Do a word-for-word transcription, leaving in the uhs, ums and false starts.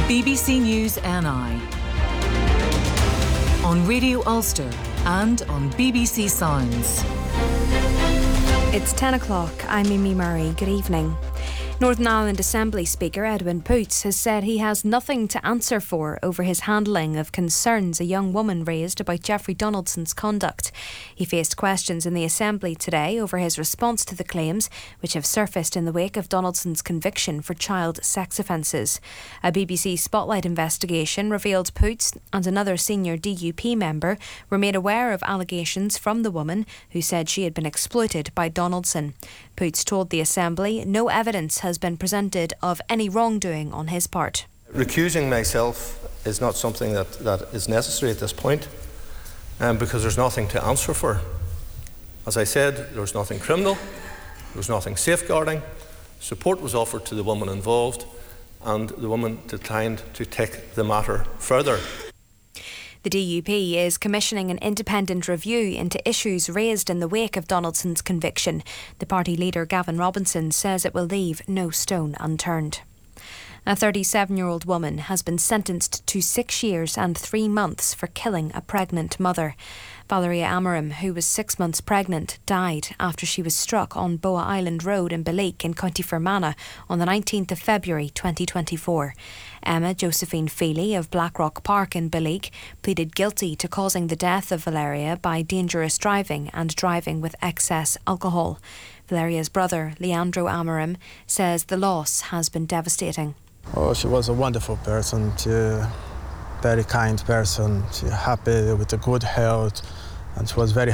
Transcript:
B B C News N I on Radio Ulster and on B B C Sounds. It's ten o'clock. I'm Mimi Murray. Good evening. Northern Ireland Assembly Speaker Edwin Poots has said he has nothing to answer for over his handling of concerns a young woman raised about Jeffrey Donaldson's conduct. He faced questions in the Assembly today over his response to the claims which have surfaced in the wake of Donaldson's conviction for child sex offences. A B B C Spotlight investigation revealed Poots and another senior D U P member were made aware of allegations from the woman who said she had been exploited by Donaldson. Poots told the Assembly no evidence has been presented of any wrongdoing on his part. Recusing myself is not something that, that is necessary at this point, um, because there's nothing to answer for. As I said, there was nothing criminal, there was nothing safeguarding. Support was offered to the woman involved, and the woman declined to take the matter further. The D U P is commissioning an independent review into issues raised in the wake of Donaldson's conviction. The party leader Gavin Robinson says it will leave no stone unturned. A thirty-seven-year-old woman has been sentenced to six years and three months for killing a pregnant mother. Valeria Amarim, who was six months pregnant, died after she was struck on Boa Island Road in Belik in County Fermanagh on the nineteenth of February twenty twenty-four. Emma Josephine Feely of Blackrock Park in Belik pleaded guilty to causing the death of Valeria by dangerous driving and driving with excess alcohol. Valeria's brother, Leandro Amarim, says the loss has been devastating. Oh, she was a wonderful person. She very kind person. She happy with a good health, and she was very